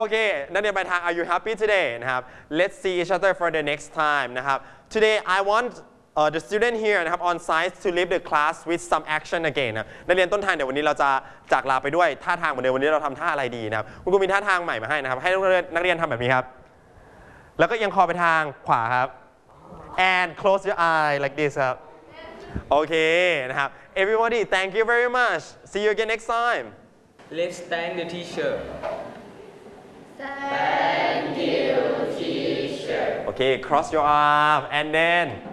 โอเคนักเรียนปลายทาง Are you happy today นะครับ Let's see each other for the next time นะครับ Today I want the student here นะครับ on site to leave the class with some action again นะนักเรียนต้นทางเดี๋ยววันนี้เราจะจากลาไปด้วยท่าทางเหมือนเดิมวันนี้เราทำท่าอะไรดีนะครับคุณครูมีท่าทางใหม่มาให้นะครับให้นักเรียนทำแบบนี้ครับแล้วก็เอียงคอไปทางขวาครับ and close your eye like this ครับโอเคนะครับ Everybody thank you very much see you again next time Let's thank the teacher. Thank you, teacher. Okay, cross your arm and then